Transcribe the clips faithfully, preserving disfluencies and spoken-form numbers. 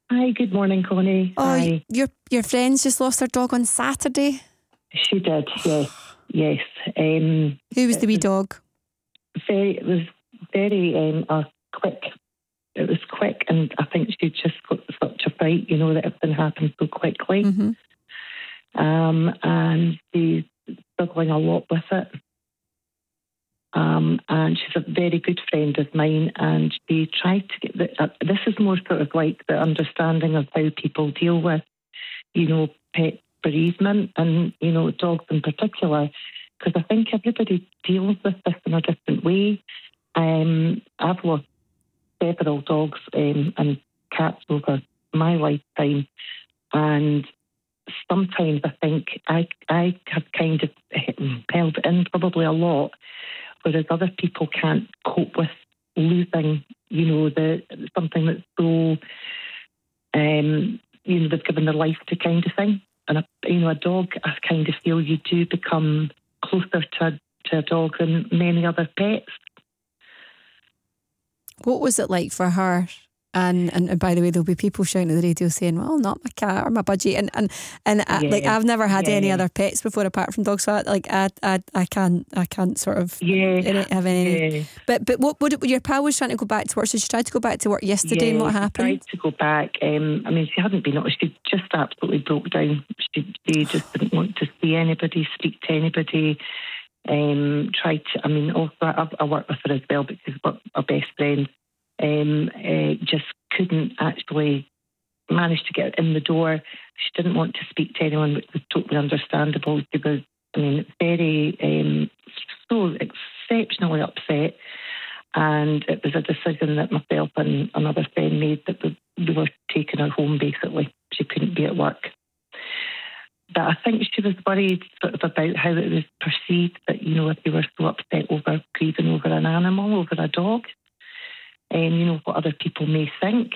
Hi, good morning, Connie. Oh, Hi. your your friend's just lost their dog on Saturday. She did, yes, yes. Um, Who was the it wee was dog? very, it was very um, uh, quick. It was quick, and I think she just got such a fright, you know, that everything happened so quickly. Mm-hmm. Um, and she's struggling a lot with it. Um, and she's a very good friend of mine, and she tried to get the, uh, this is more sort of like the understanding of how people deal with, you know, pet bereavement and, you know, dogs in particular, because I think everybody deals with this in a different way. Um, I've lost several dogs um, and cats over my lifetime, and sometimes I think I I have kind of held in probably a lot, whereas other people can't cope with losing, you know, the something that's so, um, you know, they've given their life to, kind of thing. And a, you know, a dog, I kind of feel you do become closer to to a dog than many other pets. What was it like for her? And, and and by the way, there'll be people shouting at the radio saying, "Well, not my cat or my budgie." And and and I, Yeah, like I've never had yeah. any other pets before apart from dogs. So I, like I I I can't I can't sort of Yeah, any, have any. yeah. But but what would your pal was trying to go back to work? So she tried to go back to work yesterday, Yeah, and what she happened? tried to go back. Um, I mean, she hadn't been. She just absolutely broke down. She, she just didn't want to see anybody, speak to anybody. Um, tried to. I mean, also I, I work with her as well because we're our best friends. Um, uh, just couldn't actually manage to get in the door. She didn't want to speak to anyone, which was totally understandable. She was, I mean, very um, so exceptionally upset. And it was a decision that myself and another friend made that we, we were taking her home, basically. She couldn't be at work. But I think she was worried sort of about how it was perceived that, you know, if you were so upset over grieving over an animal, over a dog, and, you know, what other people may think.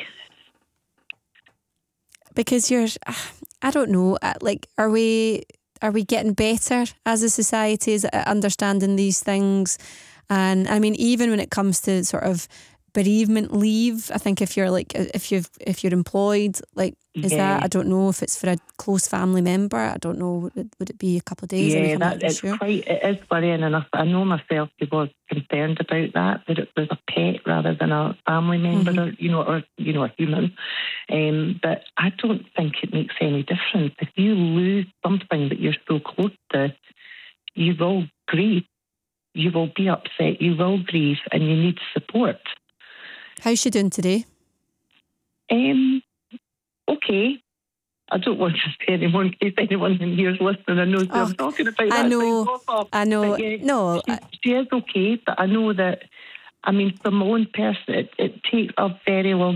Because you're, I don't know, like, are we are we getting better as a society at understanding these things? And I mean, even when it comes to sort of bereavement leave, I think if you're like, if you've if you're employed, like, is Yeah. that, I don't know if it's for a close family member. I don't know. Would, would it be a couple of days? Yeah, I'm not that really it's sure. quite. It is worrying enough. I know myself. I was concerned about that. That it was a pet rather than a family member, Mm-hmm. or you know, or you know, a human. Um, but I don't think it makes any difference if you lose something that you're so close to. You will grieve. You will be upset. You will grieve, and you need support. How's she doing today? Um. Okay. I don't want to say anyone in case anyone in here is listening and knows Oh, who I'm talking about. I That's know, like, off. I know. But yeah, No, she, I, she is okay, but I know that, I mean, for my own person, it, it takes a very long